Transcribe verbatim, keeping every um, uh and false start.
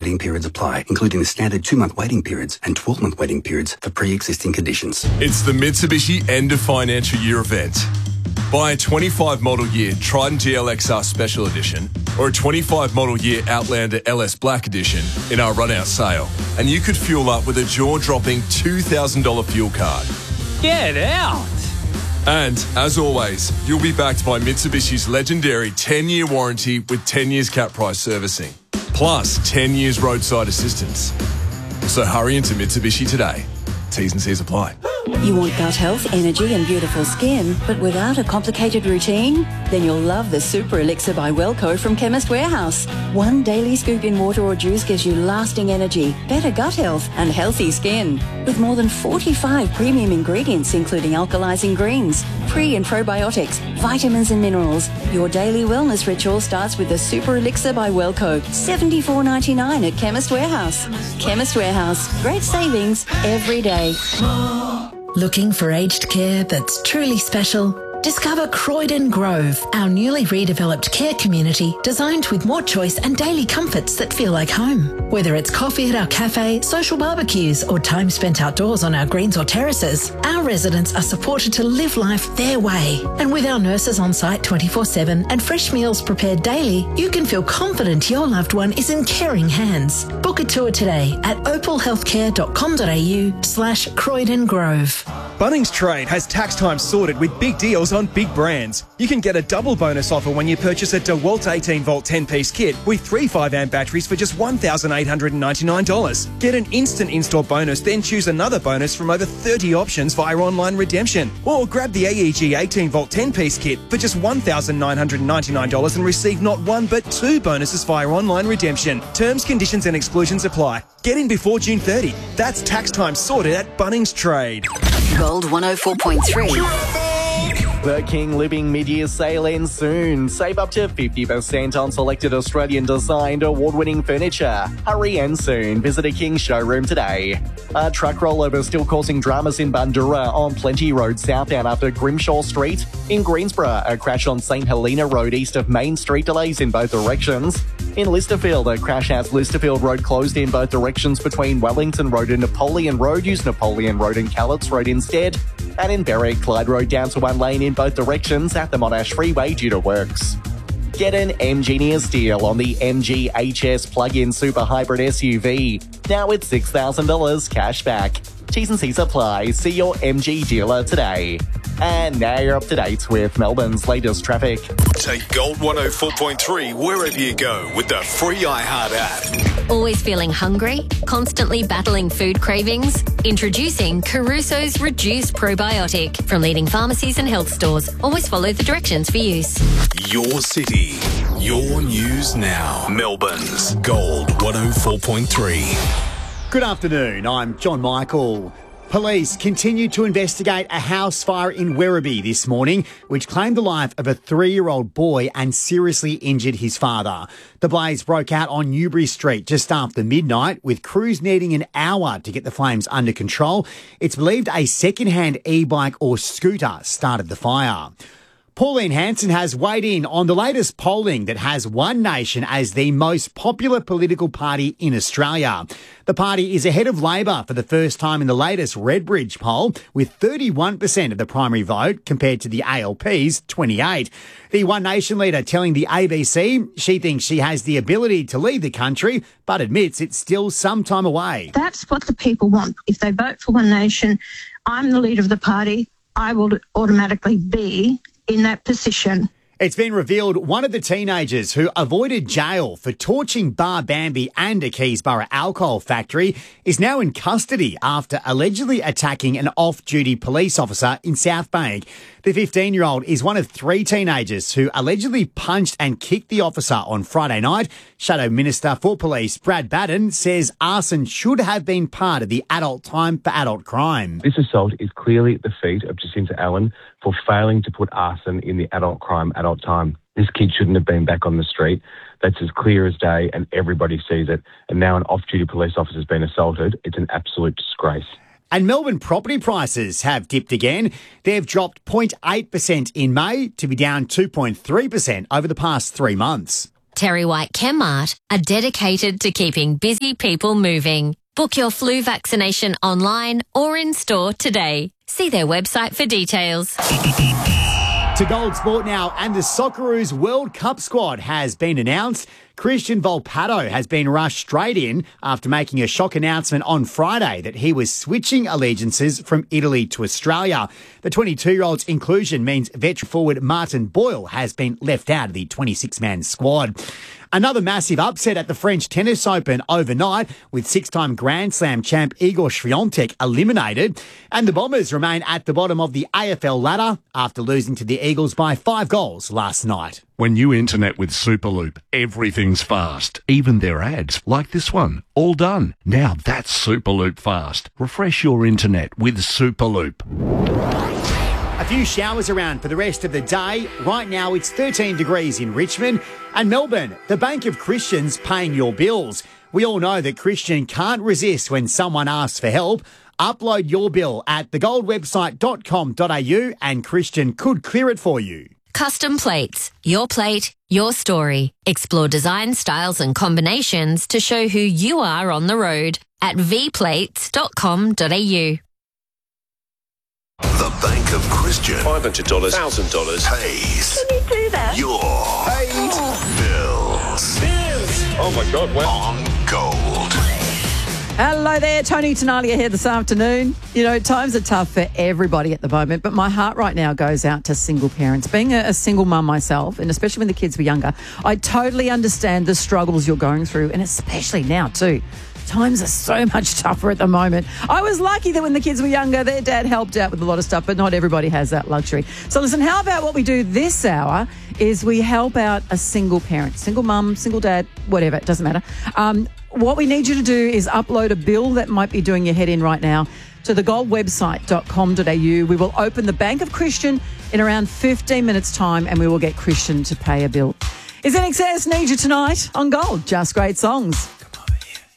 waiting periods apply, including the standard two-month waiting periods and twelve-month waiting periods for pre-existing conditions. It's the Mitsubishi End of Financial Year event. Buy a twenty-five model year Triton G L X R Special Edition or a twenty-five model year Outlander L S Black Edition in our run-out sale, and you could fuel up with a jaw-dropping two thousand dollars fuel card. Get out! And, as always, you'll be backed by Mitsubishi's legendary ten-year warranty with ten years cap price servicing, plus ten years roadside assistance. So hurry into Mitsubishi today. T's and C's apply. You want gut health, energy and beautiful skin, but without a complicated routine? Then you'll love the Super Elixir by Wellco from Chemist Warehouse. One daily scoop in water or juice gives you lasting energy, better gut health and healthy skin. With more than forty-five premium ingredients including alkalizing greens, pre and probiotics, vitamins and minerals, your daily wellness ritual starts with the Super Elixir by Wellco. seventy-four ninety-nine at Chemist Warehouse. Chemist Warehouse. Great savings every day. Looking for aged care that's truly special? Discover Croydon Grove, our newly redeveloped care community designed with more choice and daily comforts that feel like home. Whether it's coffee at our cafe, social barbecues, or time spent outdoors on our greens or terraces, our residents are supported to live life their way. And with our nurses on site twenty-four seven and fresh meals prepared daily, you can feel confident your loved one is in caring hands. Book a tour today at opalhealthcare.com.au slash Croydon Grove. Bunnings Trade has tax time sorted with big deals on big brands. You can get a double bonus offer when you purchase a DeWalt eighteen volt ten-piece kit with three five amp batteries for just one thousand eight hundred ninety-nine dollars. Get an instant install bonus, then choose another bonus from over thirty options via online redemption. Or grab the A E G eighteen volt ten-piece kit for just one thousand nine hundred ninety-nine dollars and receive not one but two bonuses via online redemption. Terms, conditions and exclusions apply. Get in before June thirtieth. That's tax time sorted at Bunnings Trade. Gold one oh four point three. The King Living mid-year sale ends soon. Save up to fifty percent on selected Australian-designed award-winning furniture. Hurry and soon. Visit a King showroom today. A truck rollover still causing dramas in Bundoora on Plenty Road southbound after Grimshaw Street. In Greensborough, a crash on St Helena Road east of Main Street, delays in both directions. In Listerfield, a crash has Listerfield Road closed in both directions between Wellington Road and Napoleon Road. Use Napoleon Road and Callets Road instead. And in Berwick, Clyde Road down to one lane in both directions at the Monash Freeway due to works. Get an Mgenius deal on the M G H S plug-in super hybrid S U V. Now it's six thousand dollars cash back. T's and C's apply. See your M G dealer today. And now you're up to date with Melbourne's latest traffic. Take Gold one oh four point three wherever you go with the free iHeart app. Always feeling hungry? Constantly battling food cravings? Introducing Caruso's Reduced Probiotic from leading pharmacies and health stores. Always follow the directions for use. Your city, your news now. Melbourne's Gold one oh four point three. Good afternoon, I'm John Michael. Police continue to investigate a house fire in Werribee this morning, which claimed the life of a three-year-old boy and seriously injured his father. The blaze broke out on Newbury Street just after midnight, with crews needing an hour to get the flames under control. It's believed a second-hand e-bike or scooter started the fire. Pauline Hanson has weighed in on the latest polling that has One Nation as the most popular political party in Australia. The party is ahead of Labor for the first time in the latest Redbridge poll, with thirty-one percent of the primary vote compared to the A L P's twenty-eight. The One Nation leader telling the A B C she thinks she has the ability to lead the country, but admits it's still some time away. That's what the people want. If they vote for One Nation, I'm the leader of the party, I will automatically be in that position. It's been revealed one of the teenagers who avoided jail for torching Bar Bambi and a Keysborough alcohol factory is now in custody after allegedly attacking an off-duty police officer in South Bank. The fifteen-year-old is one of three teenagers who allegedly punched and kicked the officer on Friday night. Shadow Minister for Police Brad Batten says arson should have been part of the adult time for adult crime. This assault is clearly at the feet of Jacinta Allen for failing to put arson in the adult crime adult time. This kid shouldn't have been back on the street. That's as clear as day and everybody sees it. And now an off-duty police officer has been assaulted. It's an absolute disgrace. And Melbourne property prices have dipped again. They've dropped zero point eight percent in May to be down two point three percent over the past three months. Terry White Chemmart are dedicated to keeping busy people moving. Book your flu vaccination online or in store today. See their website for details. To Gold Sport now, and the Socceroos World Cup squad has been announced. Christian Volpato has been rushed straight in after making a shock announcement on Friday that he was switching allegiances from Italy to Australia. The twenty-two-year-old's inclusion means veteran forward Martin Boyle has been left out of the twenty-six man squad. Another massive upset at the French Tennis Open overnight, with six-time Grand Slam champ Igor Swiatek eliminated. And the Bombers remain at the bottom of the A F L ladder after losing to the Eagles by five goals last night. When you internet with Superloop, everything's fast. Even their ads, like this one. All done. Now that's Superloop fast. Refresh your internet with Superloop. A few showers around for the rest of the day. Right now it's thirteen degrees in Richmond. And Melbourne, the Bank of Christians paying your bills. We all know that Christian can't resist when someone asks for help. Upload your bill at the gold website dot com dot a u and Christian could clear it for you. Custom plates. Your plate, your story. Explore design styles and combinations to show who you are on the road at v plates dot com dot a u. The Bank of Christian. five hundred dollars, one thousand dollars pays. Can you do that? Your paid bills. Bills. Oh my God, wow. On Gold. Hello there, Tony Tenalia here this afternoon. You know, times are tough for everybody at the moment, but my heart right now goes out to single parents. Being a, a single mum myself, and especially when the kids were younger, I totally understand the struggles you're going through, and especially now too. Times are so much tougher at the moment. I was lucky that when the kids were younger, their dad helped out with a lot of stuff, but not everybody has that luxury. So listen, how about what we do this hour is we help out a single parent, single mum, single dad, whatever, it doesn't matter. Um, what we need you to do is upload a bill that might be doing your head in right now to the gold website dot com dot a u. We will open the Bank of Christian in around fifteen minutes time and we will get Christian to pay a bill. Is N X S Need You Tonight on Gold? Just great songs.